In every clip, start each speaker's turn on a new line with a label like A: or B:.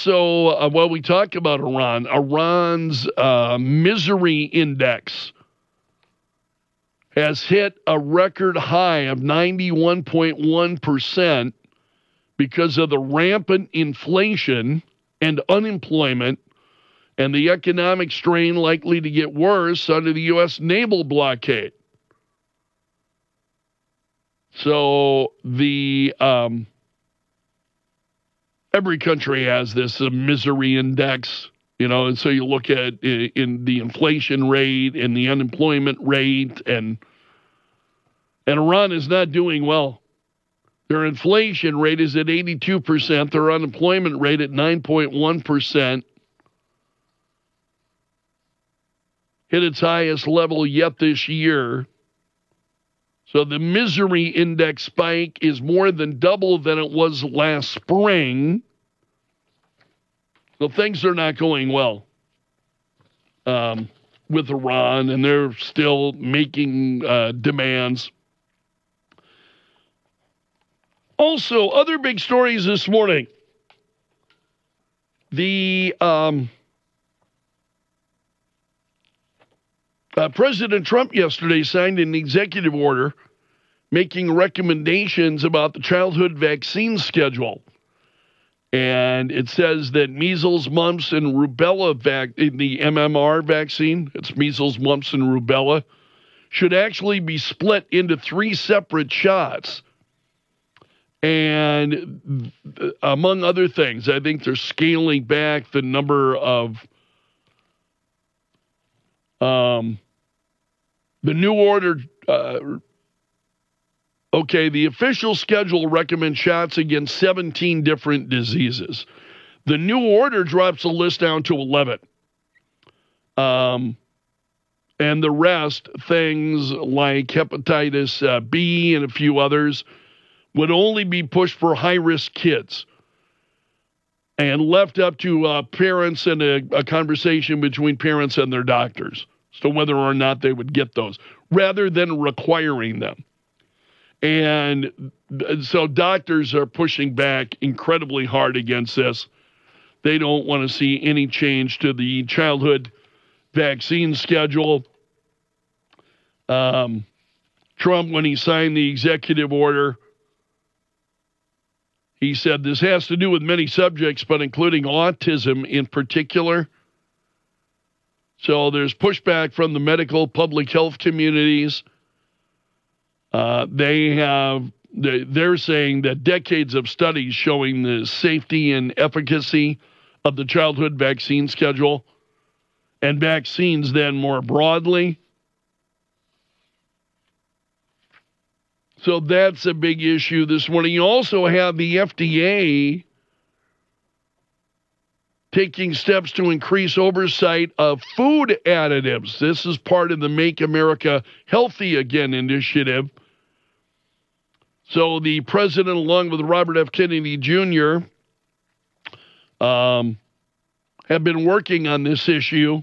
A: Also, while we talk about Iran's misery index has hit a record high of 91.1% because of the rampant inflation and unemployment and the economic strain likely to get worse under the U.S. naval blockade. So every country has this misery index, and so you look at in the inflation rate and the unemployment rate, and Iran is not doing well. Their inflation rate is at 82%, their unemployment rate at 9.1%, hit its highest level yet this year. So the misery index spike is more than double than it was last spring. So things are not going well with Iran, and they're still making demands. Also, other big stories this morning. The President Trump yesterday signed an executive order making recommendations about the childhood vaccine schedule. And it says that measles, mumps, and rubella the MMR vaccine, it's measles, mumps, and rubella, should actually be split into 3 separate shots. And among other things, I think they're scaling back the number of the new order. The official schedule recommends shots against 17 different diseases. The new order drops the list down to 11. And the rest, things like hepatitis B and a few others, would only be pushed for high-risk kids and left up to parents and a conversation between parents and their doctors as to whether or not they would get those, rather than requiring them. And so doctors are pushing back incredibly hard against this. They don't want to see any change to the childhood vaccine schedule. Trump, when he signed the executive order, he said this has to do with many subjects, but including autism in particular. So there's pushback from the medical public health communities. They're saying that decades of studies showing the safety and efficacy of the childhood vaccine schedule and vaccines then more broadly. So that's a big issue this morning. You also have the FDA taking steps to increase oversight of food additives. This is part of the Make America Healthy Again initiative. So the president, along with Robert F. Kennedy Jr., have been working on this issue.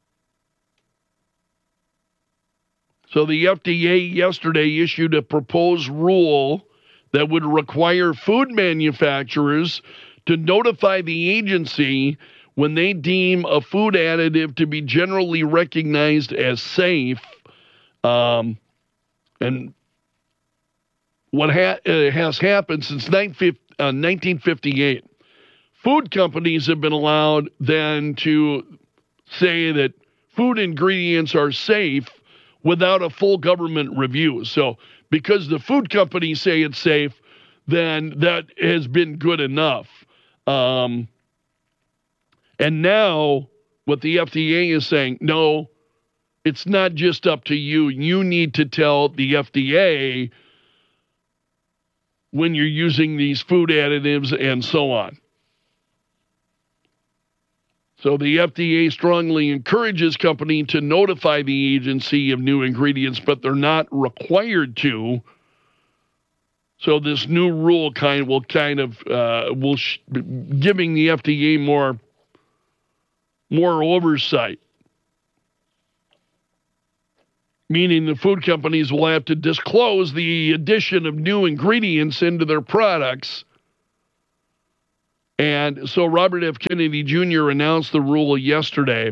A: So the FDA yesterday issued a proposed rule that would require food manufacturers to notify the agency when they deem a food additive to be generally recognized as safe. And what has happened since 1958, food companies have been allowed then to say that food ingredients are safe without a full government review. So because the food companies say it's safe, then that has been good enough. And now what the FDA is saying, no, it's not just up to you. You need to tell the FDA when you're using these food additives and so on. So the FDA strongly encourages companies to notify the agency of new ingredients, but they're not required to. So this new rule giving the FDA more oversight, meaning the food companies will have to disclose the addition of new ingredients into their products And so Robert F. Kennedy Jr. announced the rule yesterday.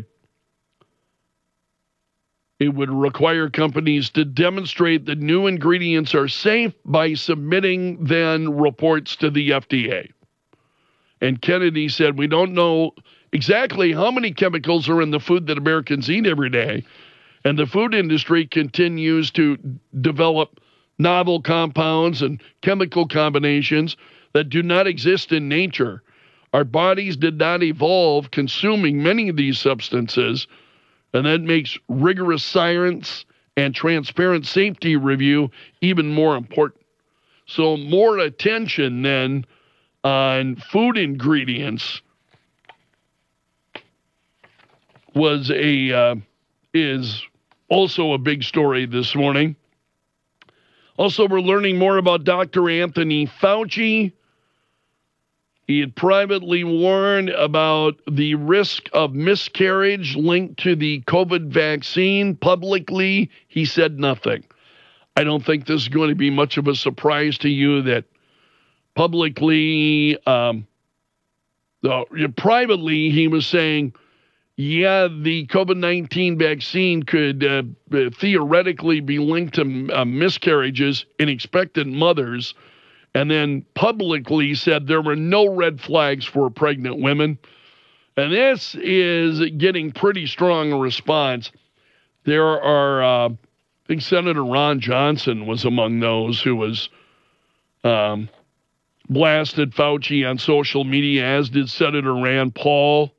A: It would require companies to demonstrate that new ingredients are safe by submitting then reports to the FDA. And Kennedy said, we don't know exactly how many chemicals are in the food that Americans eat every day. And the food industry continues to develop novel compounds and chemical combinations that do not exist in nature. Our bodies did not evolve consuming many of these substances, and that makes rigorous science and transparent safety review even more important. So more attention then on food ingredients is also a big story this morning. Also, we're learning more about Dr. Anthony Fauci. He had privately warned about the risk of miscarriage linked to the COVID vaccine. Publicly, he said nothing. I don't think this is going to be much of a surprise to you that publicly, privately, he was saying, yeah, the COVID-19 vaccine could theoretically be linked to miscarriages in expectant mothers, and then publicly said there were no red flags for pregnant women. And this is getting pretty strong a response. There are, I think Senator Ron Johnson was among those who was blasted Fauci on social media, as did Senator Rand Paul.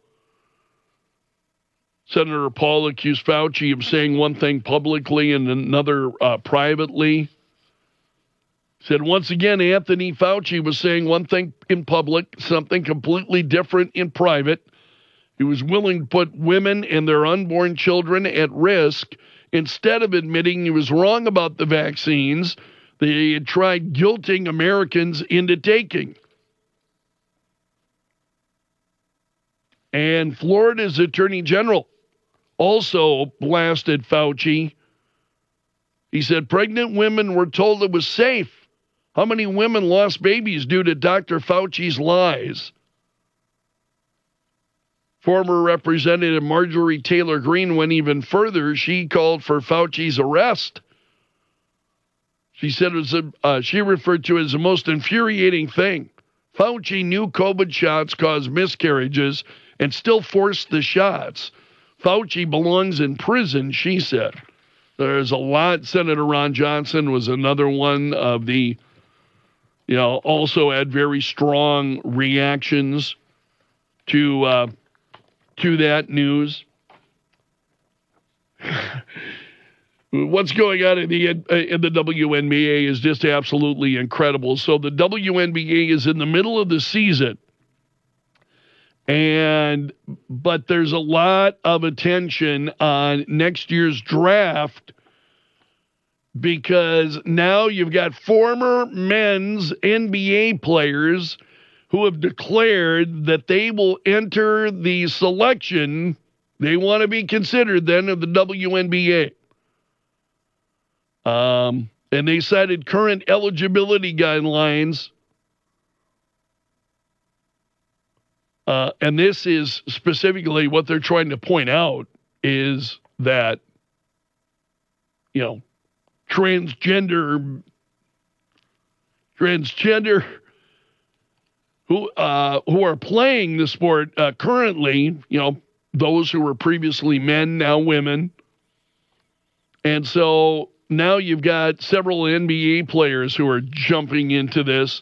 A: Senator Paul accused Fauci of saying one thing publicly and another privately. Said once again, Anthony Fauci was saying one thing in public, something completely different in private. He was willing to put women and their unborn children at risk instead of admitting he was wrong about the vaccines they had tried guilting Americans into taking. And Florida's Attorney General also blasted Fauci. He said pregnant women were told it was safe. How many women lost babies due to Dr. Fauci's lies? Former Representative Marjorie Taylor Greene went even further. She called for Fauci's arrest. She said she referred to it as the most infuriating thing. Fauci knew COVID shots cause miscarriages and still forced the shots. Fauci belongs in prison, she said. There's a lot. Senator Ron Johnson was another one of the, also had very strong reactions to that news. What's going on in the WNBA is just absolutely incredible. So the WNBA is in the middle of the season, but there's a lot of attention on next year's draft because now you've got former men's NBA players who have declared that they will enter the selection. They want to be considered then of the WNBA. And they cited current eligibility guidelines. And this is specifically what they're trying to point out is that, transgender who are playing the sport currently, those who were previously men, now women. And so now you've got several NBA players who are jumping into this.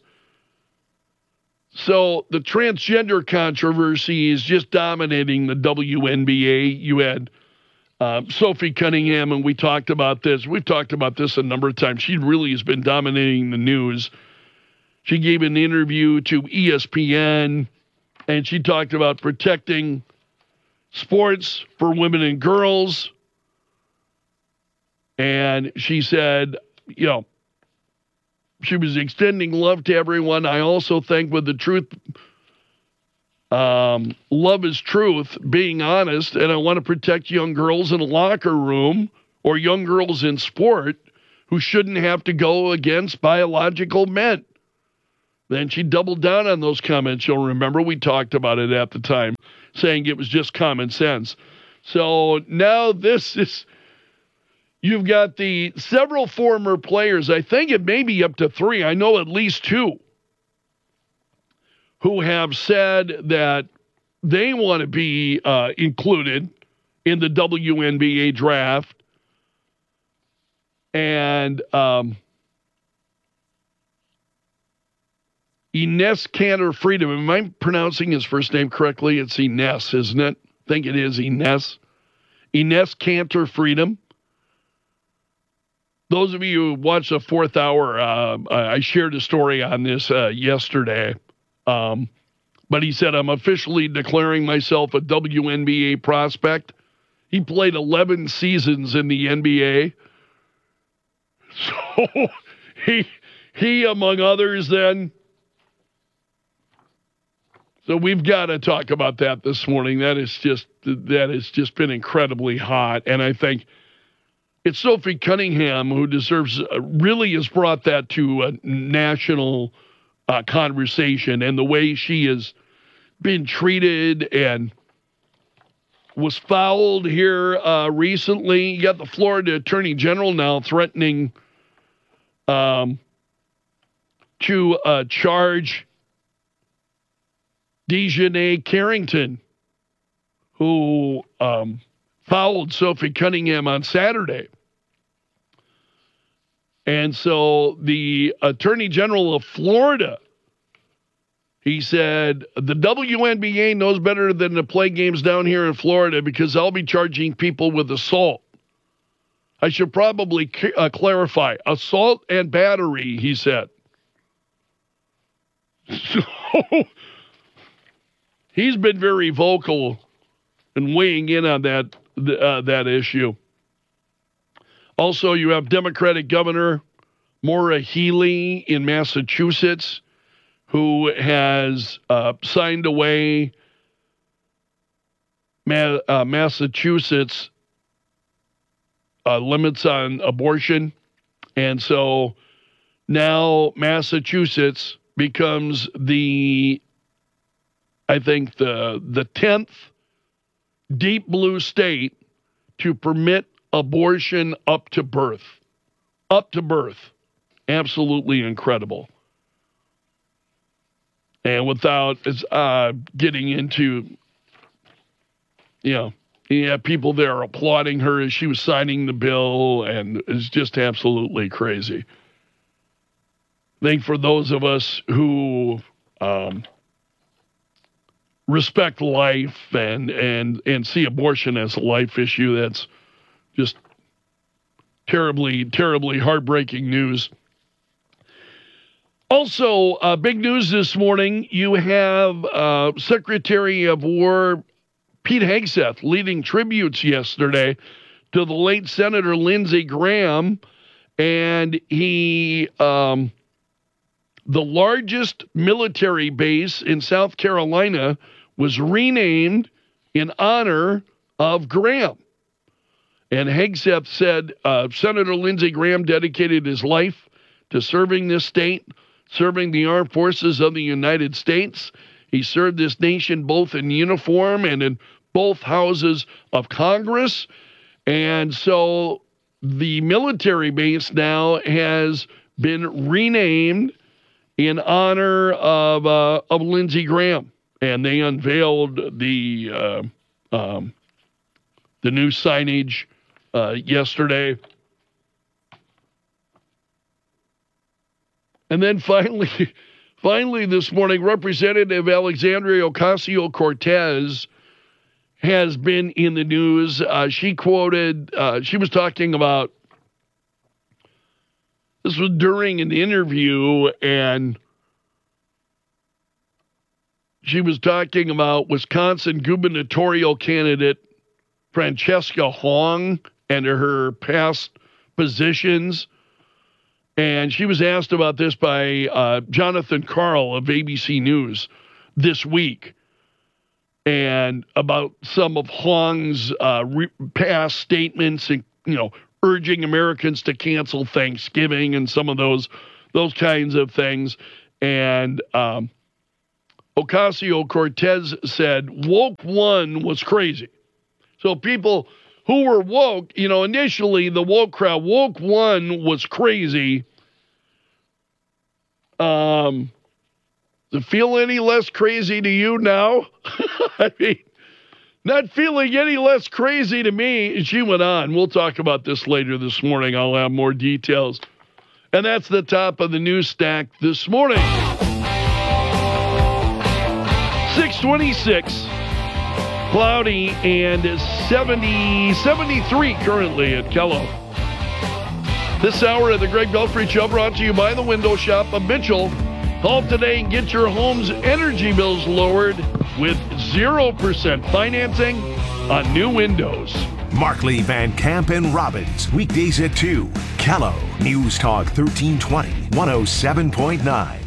A: So the transgender controversy is just dominating the WNBA. You had Sophie Cunningham, and we talked about this. We've talked about this a number of times. She really has been dominating the news. She gave an interview to ESPN, and she talked about protecting sports for women and girls. And she said, she was extending love to everyone. I also think with the truth, love is truth, being honest, and I want to protect young girls in a locker room or young girls in sport who shouldn't have to go against biological men. Then she doubled down on those comments. You'll remember we talked about it at the time, saying it was just common sense. So now you've got the several former players, I think it may be up to 3, I know at least 2, who have said that they want to be included in the WNBA draft. And Enes Kanter Freedom. Am I pronouncing his first name correctly? It's Enes, isn't it? I think it is Enes. Enes Kanter Freedom. Those of you who watched the 4th hour, I shared a story on this yesterday. But he said, I'm officially declaring myself a WNBA prospect. He played 11 seasons in the NBA. So he among others then. So we've got to talk about that this morning. That has just been incredibly hot. And I think it's Sophie Cunningham who really has brought that to a national conversation, and the way she has been treated and was fouled here recently. You got the Florida Attorney General now threatening to charge Dejanay Carrington, who fouled Sophie Cunningham on Saturday. And so the Attorney General of Florida, he said, the WNBA knows better than to play games down here in Florida because I'll be charging people with assault. I should probably clarify, assault and battery, he said. So he's been very vocal and weighing in on that issue. Also, you have Democratic Governor Maura Healey in Massachusetts, who has signed away Massachusetts limits on abortion. And so now Massachusetts becomes the 10th deep blue state to permit abortion up to birth. Up to birth. Absolutely incredible. And without getting into, people there applauding her as she was signing the bill, and it's just absolutely crazy. I think for those of us who respect life and see abortion as a life issue, that's just terribly, terribly heartbreaking news. Also, big news this morning, you have Secretary of War Pete Hegseth leading tributes yesterday to the late Senator Lindsey Graham, and the largest military base in South Carolina was renamed in honor of Graham. And Hegseth said Senator Lindsey Graham dedicated his life to serving this state, serving the armed forces of the United States. He served this nation both in uniform and in both houses of Congress. And so the military base now has been renamed in honor of Lindsey Graham. And they unveiled the new signage yesterday. And then finally this morning, Representative Alexandria Ocasio-Cortez has been in the news. She was talking about, this was during an interview, and she was talking about Wisconsin gubernatorial candidate Francesca Hong and her past positions. And she was asked about this by Jonathan Karl of ABC News this week, and about some of Hong's past statements and, urging Americans to cancel Thanksgiving and some of those kinds of things. And Ocasio-Cortez said woke one was crazy. So people who were woke, initially the woke crowd, woke one was crazy. Does it feel any less crazy to you now? I mean, not feeling any less crazy to me. She went on. We'll talk about this later this morning. I'll have more details. And that's the top of the news stack this morning. 626, cloudy, and 73 currently at Kellogg. This hour of the Greg Belfry Show brought to you by the Window Shop of Mitchell. Call today and get your home's energy bills lowered with 0% financing on new windows.
B: Markley, Van Camp, and Robbins. Weekdays at 2. Kellogg. News Talk 1320, 107.9.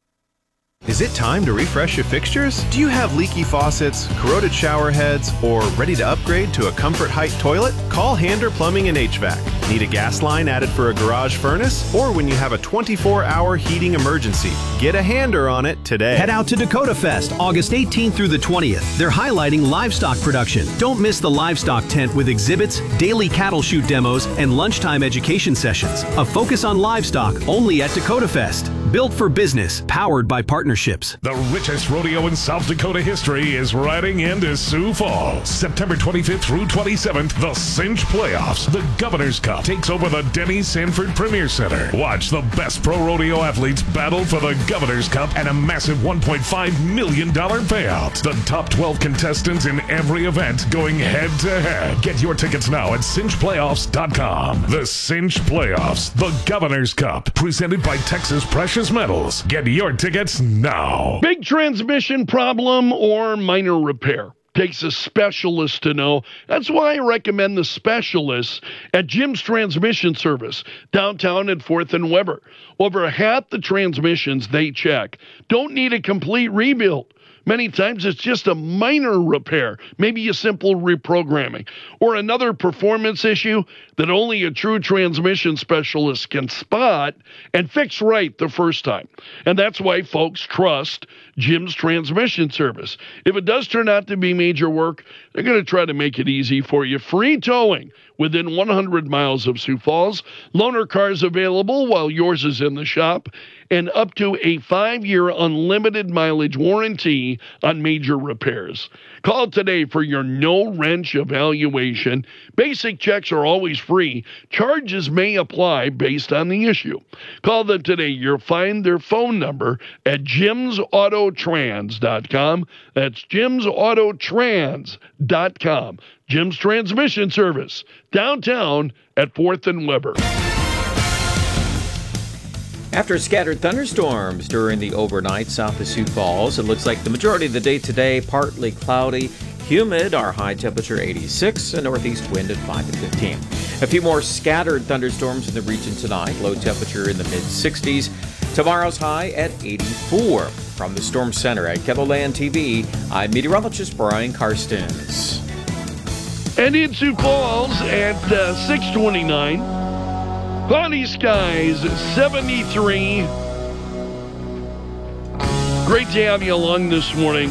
C: Is it time to refresh your fixtures? Do you have leaky faucets, corroded shower heads, or ready to upgrade to a Comfort Height toilet? Call Hander Plumbing and HVAC. Need a gas line added for a garage furnace? Or when you have a 24-hour heating emergency? Get a Hander on it today.
D: Head out to Dakota Fest, August 18th through the 20th. They're highlighting livestock production. Don't miss the livestock tent with exhibits, daily cattle shoot demos, and lunchtime education sessions. A focus on livestock only at Dakota Fest. Built for business, powered by partnerships.
E: The richest rodeo in South Dakota history is riding into Sioux Falls. September 25th through 27th, the Cinch Playoffs. The Governor's Cup takes over the Denny Sanford Premier Center. Watch the best pro rodeo athletes battle for the Governor's Cup and a massive $1.5 million payout. The top 12 contestants in every event going head to head. Get your tickets now at cinchplayoffs.com. The Cinch Playoffs, the Governor's Cup, presented by Texas Precious Metals. Get your tickets now.
A: Big transmission problem or minor repair. Takes a specialist to know. That's why I recommend the specialists at Jim's Transmission Service, downtown at 4th and Weber. Over half the transmissions they check don't need a complete rebuild. Many times it's just a minor repair, maybe a simple reprogramming, or another performance issue that only a true transmission specialist can spot and fix right the first time. And that's why folks trust Jim's Transmission Service. If it does turn out to be major work, they're going to try to make it easy for you. Free towing within 100 miles of Sioux Falls. Loaner cars available while yours is in the shop. And up to a 5-year unlimited mileage warranty on major repairs. Call today for your no-wrench evaluation. Basic checks are always free. Charges may apply based on the issue. Call them today. You'll find their phone number at jimsautotrans.com. That's jimsautotrans.com. Jim's Transmission Service, downtown at 4th and Weber.
F: After scattered thunderstorms during the overnight south of Sioux Falls, it looks like the majority of the day today, partly cloudy, humid, our high temperature 86, a northeast wind at 5 to 15. A few more scattered thunderstorms in the region tonight, low temperature in the mid-60s. Tomorrow's high at 84. From the Storm Center at KELOLAND TV, I'm meteorologist Brian Karstens.
A: And in Sioux Falls at 6:29. Cloudy skies, 73. Great to have you along this morning.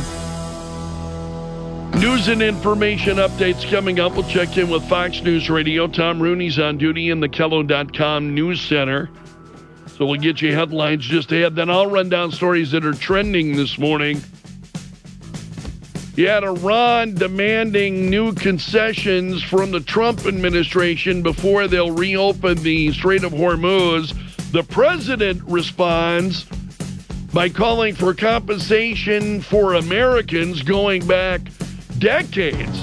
A: News and information updates coming up. We'll check in with Fox News Radio. Tom Rooney's on duty in the KELO.com News Center. So we'll get you headlines just ahead. Then I'll run down stories that are trending this morning. You had Iran demanding new concessions from the Trump administration before they'll reopen the Strait of Hormuz. The president responds by calling for compensation for Americans going back decades.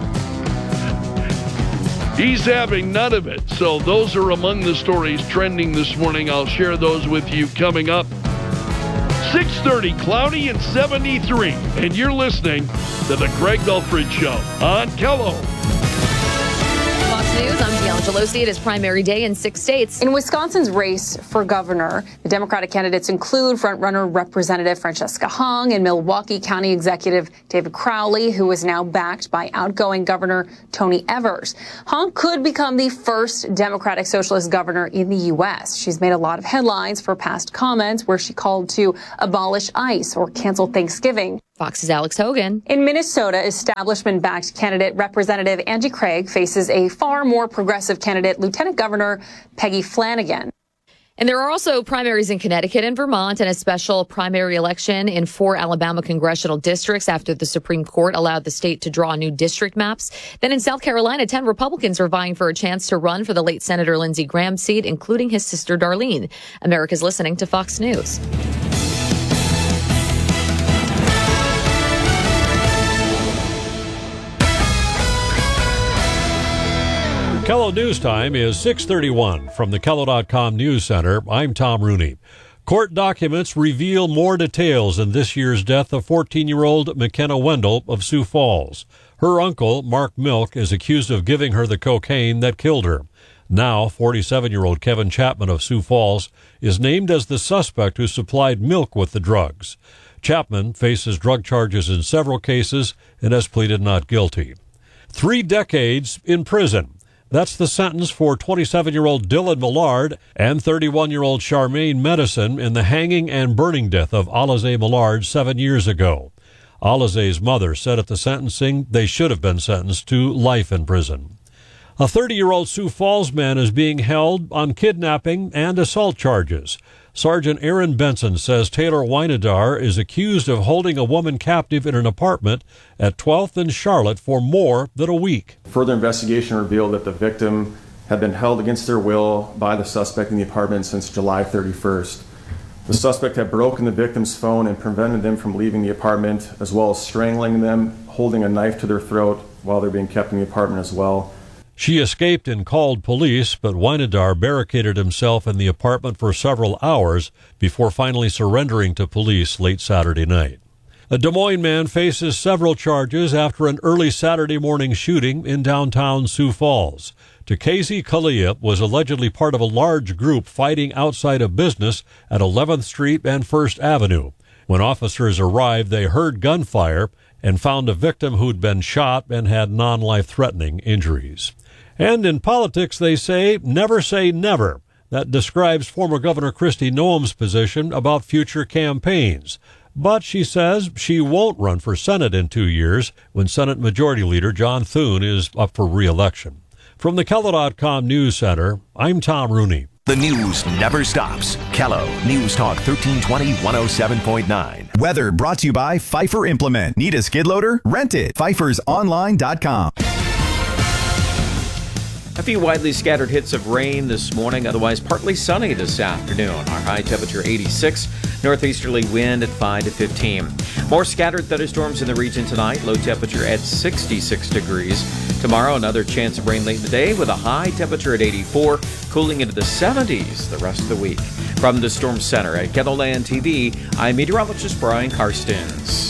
A: He's having none of it. So those are among the stories trending this morning. I'll share those with you coming up. 6:30, cloudy and 73. And you're listening to the Greg Belfry Show on KELO.
G: Los News, I'm Deanna Gelosi. It is primary day in 6 states.
H: In Wisconsin's race for governor, the Democratic candidates include frontrunner Representative Francesca Hung and Milwaukee County Executive David Crowley, who is now backed by outgoing Governor Tony Evers. Hung could become the first Democratic Socialist governor in the U.S. She's made a lot of headlines for past comments where she called to abolish ICE or cancel Thanksgiving.
G: Fox's Alex Hogan.
H: In Minnesota, establishment-backed candidate Representative Angie Craig faces a far more progressive candidate, Lieutenant Governor Peggy Flanagan.
G: And there are also primaries in Connecticut and Vermont and a special primary election in 4 Alabama congressional districts after the Supreme Court allowed the state to draw new district maps. Then in South Carolina, 10 Republicans are vying for a chance to run for the late Senator Lindsey Graham's seat, including his sister Darlene. America's listening to Fox News.
I: KELO News Time is 6:31 from the KELO.com News Center. I'm Tom Rooney. Court documents reveal more details in this year's death of 14-year-old McKenna Wendell of Sioux Falls. Her uncle, Mark Milk, is accused of giving her the cocaine that killed her. Now, 47-year-old Kevin Chapman of Sioux Falls is named as the suspect who supplied Milk with the drugs. Chapman faces drug charges in several cases and has pleaded not guilty. 3 decades in prison. That's the sentence for 27-year-old Dylan Millard and 31-year-old Charmaine Medicine in the hanging and burning death of Alize Millard 7 years ago. Alize's mother said at the sentencing they should have been sentenced to life in prison. A 30-year-old Sioux Falls man is being held on kidnapping and assault charges. Sergeant Aaron Benson says Taylor Wynadar is accused of holding a woman captive in an apartment at 12th and Charlotte for more than a week.
J: Further investigation revealed that the victim had been held against their will by the suspect in the apartment since July 31st. The suspect had broken the victim's phone and prevented them from leaving the apartment, as well as strangling them, holding a knife to their throat while they're being kept in the apartment as well.
I: She escaped and called police, but Wynadar barricaded himself in the apartment for several hours before finally surrendering to police late Saturday night. A Des Moines man faces several charges after an early Saturday morning shooting in downtown Sioux Falls. Takazi Kalia was allegedly part of a large group fighting outside a business at 11th Street and 1st Avenue. When officers arrived, they heard gunfire and found a victim who'd been shot and had non-life-threatening injuries. And in politics, they say never. That describes former Governor Kristi Noem's position about future campaigns. But she says she won't run for Senate in 2 years when Senate Majority Leader John Thune is up for re-election. From the KELO.com News Center, I'm Tom Rooney.
B: The news never stops. KELO News Talk 1320 107.9.
K: Weather brought to you by Pfeiffer Implement. Need a skid loader? Rent it. PfeiffersOnline.com.
F: A few widely scattered hits of rain this morning, otherwise partly sunny this afternoon. Our high temperature 86, northeasterly wind at 5 to 15. More scattered thunderstorms in the region tonight, low temperature at 66 degrees. Tomorrow, another chance of rain late in the day with a high temperature at 84, cooling into the 70s the rest of the week. From the Storm Center at KELOLAND TV, I'm meteorologist Brian Karstens.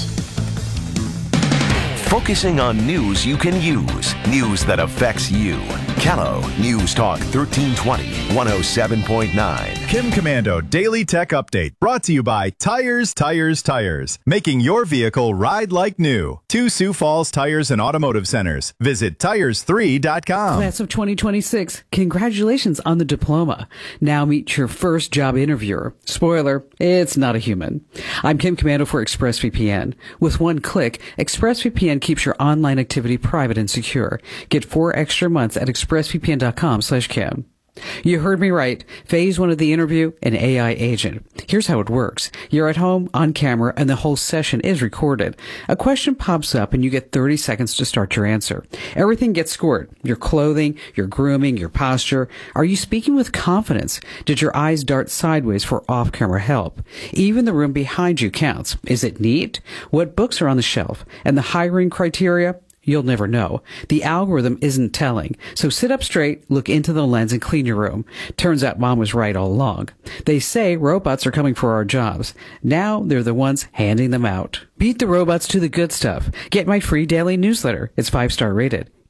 B: Focusing on news you can use. News that affects you. KELO News Talk 1320 107.9.
K: Kim Commando Daily Tech Update. Brought to you by Tires. Making your vehicle ride like new. 2 Sioux Falls Tires and Automotive Centers. Visit tires3.com.
L: Class of 2026, congratulations on the diploma. Now meet your first job interviewer. Spoiler, it's not a human. I'm Kim Commando for ExpressVPN. With one click, ExpressVPN keeps your online activity private and secure. Get 4 extra months at expressvpn.com/Kim. You heard me right. Phase 1 of the interview, an AI agent. Here's how it works. You're at home, on camera, and the whole session is recorded. A question pops up and you get 30 seconds to start your answer. Everything gets scored. Your clothing, your grooming, your posture. Are you speaking with confidence? Did your eyes dart sideways for off-camera help? Even the room behind you counts. Is it neat? What books are on the shelf? And the hiring criteria? You'll never know. The algorithm isn't telling. So sit up straight, look into the lens, and clean your room. Turns out Mom was right all along. They say robots are coming for our jobs. Now they're the ones handing them out. Beat the robots to the good stuff. Get my free daily newsletter. It's 5-star rated.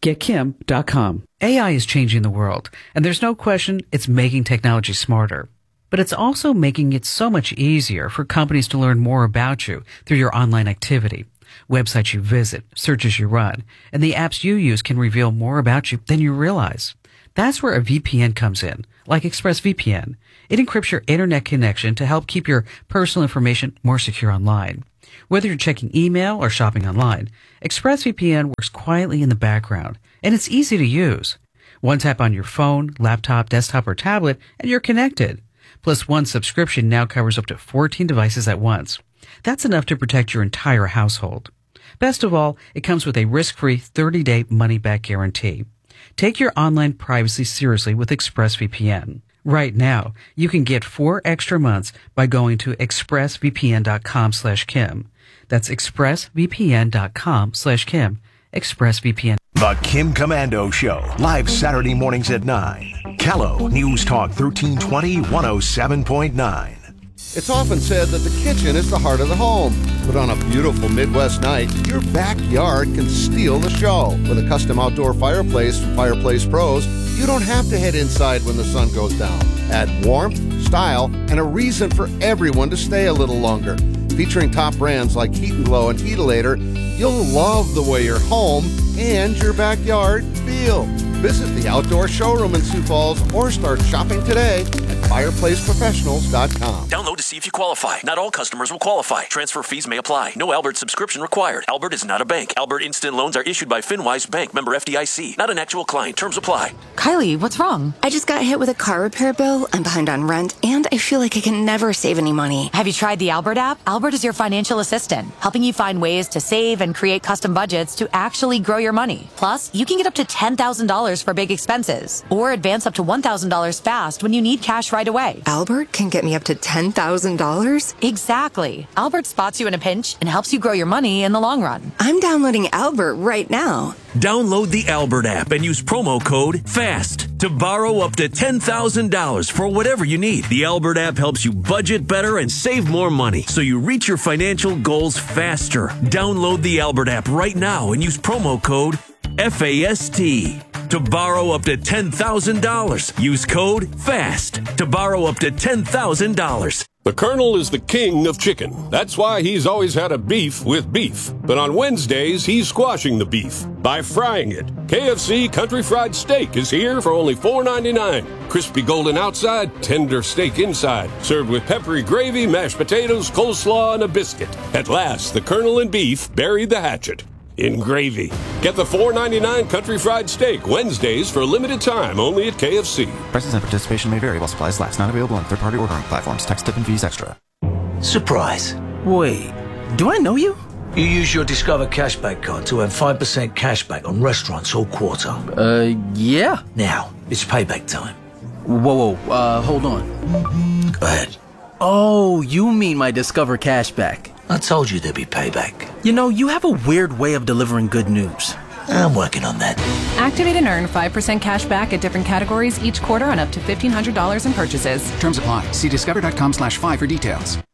L: GetKim.com. AI is changing the world, and there's no question it's making technology smarter. But it's also making it so much easier for companies to learn more about you through your online activity. Websites you visit, searches you run, and the apps you use can reveal more about you than you realize. That's where a VPN comes in, like ExpressVPN. It encrypts your internet connection to help keep your personal information more secure online. Whether you're checking email or shopping online, ExpressVPN works quietly in the background, and it's easy to use. One tap on your phone, laptop, desktop, or tablet, and you're connected. Plus, one subscription now covers up to 14 devices at once. That's enough to protect your entire household. Best of all, it comes with a risk-free 30-day money-back guarantee. Take your online privacy seriously with ExpressVPN. Right now, you can get 4 extra months by going to expressvpn.com/Kim. That's expressvpn.com/Kim. ExpressVPN.
B: The Kim Commando Show, live Saturday mornings at 9. Callow News Talk 1320 107.9.
M: It's often said that the kitchen is the heart of the home, but on a beautiful Midwest night, your backyard can steal the show. With a custom outdoor fireplace from Fireplace Pros, you don't have to head inside when the sun goes down. Add warmth, style, and a reason for everyone to stay a little longer. Featuring top brands like Heat & Glow and Heatilator, you'll love the way your home and your backyard feel. Visit the outdoor showroom in Sioux Falls or start shopping today at fireplaceprofessionals.com.
N: Download to see if you qualify. Not all customers will qualify. Transfer fees may apply. No Albert subscription required. Albert is not a bank. Albert Instant Loans are issued by FinWise Bank, member FDIC. Not an actual client. Terms apply.
O: Kylie, what's wrong? I just got hit with a car repair bill. I'm behind on rent, and I feel like I can never save any money.
P: Have you tried the Albert app? Albert is your financial assistant, helping you find ways to save and create custom budgets to actually grow your money. Plus, you can get up to $10,000 for big expenses, or advance up to $1,000 fast when you need cash right away.
O: Albert can get me up to $10,000?
P: Exactly. Albert spots you in a pinch and helps you grow your money in the long run.
O: I'm downloading Albert right now.
Q: Download the Albert app and use promo code FAST to borrow up to $10,000 for whatever you need. The Albert app helps you budget better and save more money so you reach your financial goals faster. Download the Albert app right now and use promo code FAST to borrow up to $10,000. Use code FAST to borrow up to $10,000.
R: The Colonel is the king of chicken. That's why he's always had a beef with beef. But on Wednesdays, he's squashing the beef by frying it. KFC Country Fried Steak is here for only $4.99. Crispy golden outside, tender steak inside. Served with peppery gravy, mashed potatoes, coleslaw, and a biscuit. At last, the Colonel and beef buried the hatchet in gravy. Get the $4.99 Country Fried Steak Wednesdays for a limited time only at KFC.
S: Prices and participation may vary while supplies last. Not available on third-party ordering platforms. Tax, tip, and fees extra.
T: Surprise. Wait, do I know you? You use your Discover Cashback card to earn 5% cashback on restaurants all quarter.
S: Yeah.
T: Now, it's payback time.
S: Whoa, hold on.
T: Go ahead.
S: Oh, you mean my Discover Cashback.
T: I told you there'd be payback.
S: You know, you have a weird way of delivering good news.
T: I'm working on that.
U: Activate and earn 5% cash back at different categories each quarter on up to $1,500 in purchases.
V: Terms apply. See discover.com/5 for details.